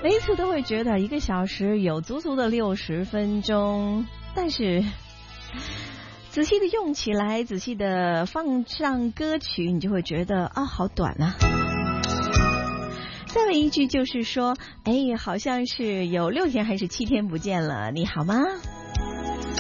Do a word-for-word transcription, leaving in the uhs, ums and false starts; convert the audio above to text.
每一次都会觉得一个小时有足足的六十分钟，但是仔细的用起来，仔细的放上歌曲，你就会觉得啊，好短啊。再问一句就是说，哎，好像是有六天还是七天不见了，你好吗？